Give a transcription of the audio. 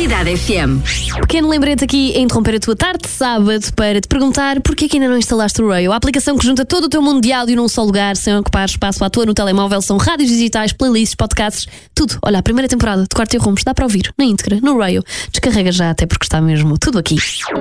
Cidade FM. Pequeno lembrete aqui a interromper a tua tarde de sábado para te perguntar porquê que ainda não instalaste o Rayo. A aplicação que junta todo o teu mundo de áudio num só lugar, sem ocupar espaço à toa no telemóvel. São rádios digitais, playlists, podcasts, tudo. Olha, a primeira temporada de Quarto e Rumos dá para ouvir na íntegra, no Rayo. Descarrega já, até porque está mesmo tudo aqui.